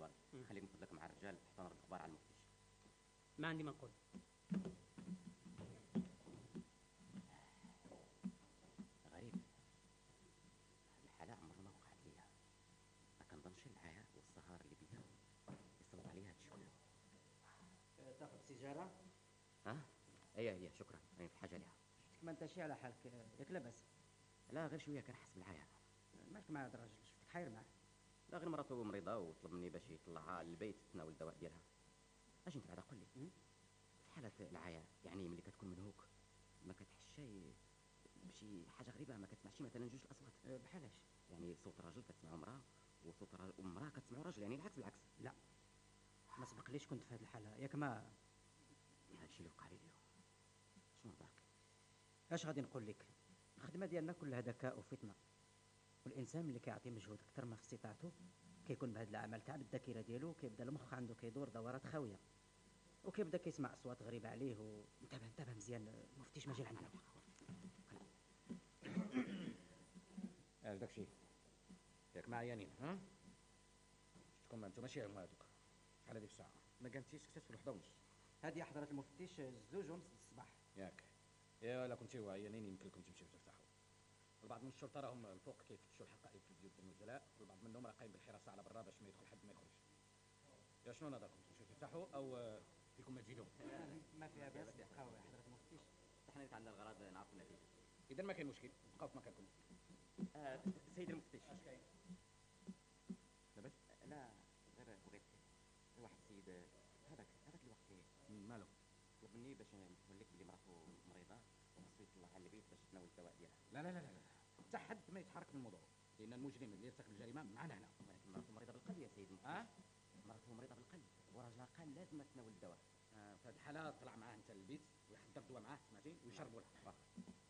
ادوارد، خليك من فضلك مع الرجال حتى نرد اخبار على المفتش. ما عندي ما نقول. غريب، الحالة عمرها ما وقعت ليها. ما كنظنش العيا والسهر اللي بيها يسلط عليها هادشي كله. تاخذ سيجاره؟ ها؟ هي شكرا، انا في حاجه ليها. ما انتش على حالك ياك لاباس؟ لا غير شويه كنحس بالعيا. مالك مع هذا الراجل؟ شفتك حاير معاه؟ لا غير مراته مريضه وطلب مني باش يطلعها للبيت تناول الدواء ديالها. اجي انت بعدا قول لي، في حالة العيا يعني ملي كتكون منهوك ما كتحس شي بشي حاجه غريبه؟ ما كتسمعش مثلا جوج الاصوات؟ بحالاش؟ يعني صوت راجل كتسمعو مراه، وصوت امراه كتسمعو راجل، يعني العكس بالعكس. لا ما سبقليش كنت في هذه الحاله ياك ما. هادشي اللي وقع لي اليوم. شنو نهضرك؟ اش غادي نقول لك؟ الخدمه ديالنا كلها ذكاء وفتنه، والانسان اللي كيعطي مجهود اكثر ما في استطاعته كيكون بهذا العمل تعب الذاكره ديالو، كيبدا المخ عنده كيدور دورات خاويه، وكيبدا كيسمع اصوات غريبه عليه. انتبه مزيان، المفتيش ما جا عندنا. داكشي ياك مع يانين، ها؟ شفتكم انتم ماشي هما هادوك. شحال هذيك الساعه؟ ما كانتيش اكتشف في 1:30. هذه حضرة المفتش 2:30 الصباح. ياك يا لا كنتيو عيانين يمكن لكم تمشيو ترتاحوا. البعض من الشرطه راهم الفوق كيفتشوا الحقائب في البيوت ديال النزلاء، والبعض منهم راه قايم بالحراسه على برا باش ما يدخل حد ما يخرج. يا شنو نظركم؟ تمشيو ترتاحوا او فيكم ما تزيدوا؟ ما فيها باس بقاو يا حضرة المفتش. حنا عندنا الغرض نعرف النتيجه. اذا ما كاين مشكل بقاو في مكانكم. سيد المفتش، اش كاين؟ لاباس؟ لا غير بغيت واحد السيد هذاك اللي وقت لي مالو؟ طلب مني باش نقول لك بلي مراته مريضه وخصو يطلعها للبيت باش تناول الدواء ديالها. لا لا لا لا حتى حد ما يتحرك من الموضوع، لان المجرم اللي يرتكب الجريمه معنا هنا. ولكن مراته مريضه بالقلب يا سيد المفتش. مراته مريضه بالقلب وراجلها قال لازم تناول الدواء. في هذه الحاله طلع معاه انت للبيت ويحضر دواء معاه، سمعتي؟ ويشربوا له.